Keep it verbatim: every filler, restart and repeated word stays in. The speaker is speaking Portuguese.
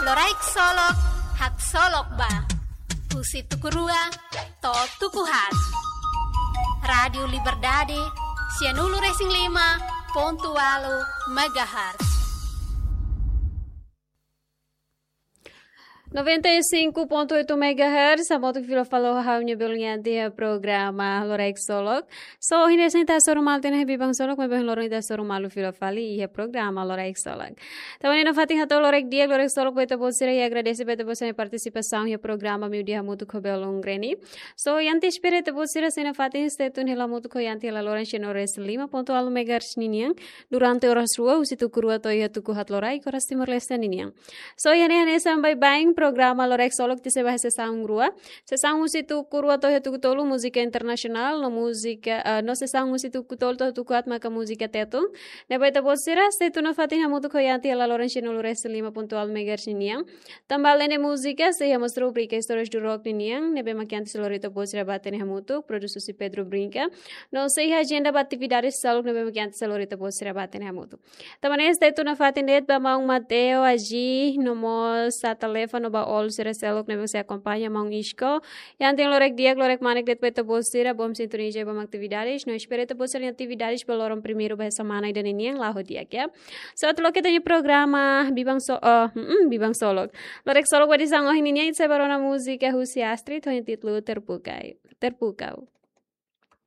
Loraik solok, hak solok ba. Husi tukurua, to tukuhat. Radio Liberdade, Sianulu Racing lima, Pontualo, Megahertz. noventa e cinco ponto oito megahertz, a moto que filo falou a minha belinha de programa Lorek Solok. So, hine senta sorumal tena bibang solok, mas bem lorong da sorumalu filo fali e programa Lorek Solok. Então, ainda fatinha to Lorek dia, Lorek Solok beta bolsira e agradece beta bolsa participação e programa meu dia muito com belong greni. So, yanti espere te bolsira sena fatinha stetun hela muito com yanti la loran cheno res lima ponto alu megahertz niniang durante horas rua usitu kurua to ia tuku hat lorai koras timor leste niniang. So, yane yane sampai bang programa Lorek Solok ti seba sesang rua sesang musitu kurua to hetu tolu música internacional no música uh, no sesang musitu kutol to tu kuat maka música tetu ne baita bosira se tu no fatinha mutu koyanti ala Loren chino lures lima ponto al megahertz niang tambal ne música se hemos rubrica histórias do rock niang ne be makianti selorito bosira batene hamutu prodususi Pedro Brinca no sei agenda atividades saluk ne be makianti selorito bosira batene hamutu tamane se tu no fatinet ba maung Mateo agi no mo sa telefono ba all sira selok na se acompanha mão isco e ante lorek dia lorek manek det peta bolsira bom sintonia bom atividades no espereta bolsira atividades pelo lorong primeiro ba semana ida niniang lá dia ya so tu loke tanya programa bibang so uh, mm, bibang solok lorek solok wadi sango niniang se barona música Husi Astrid ho título terpukau terpukau